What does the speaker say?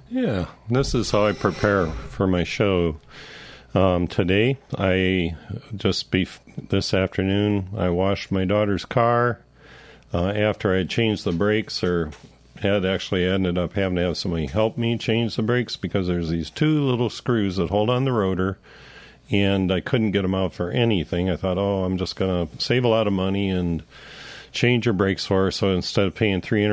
Yeah, this is how I prepare for my show. Today, this afternoon, I washed my daughter's car after I changed the brakes, or had actually ended up having to have somebody help me change the brakes because there's these two little screws that hold on the rotor, and I couldn't get them out for anything. I thought, I'm just going to save a lot of money and change your brakes for her. So instead of paying $300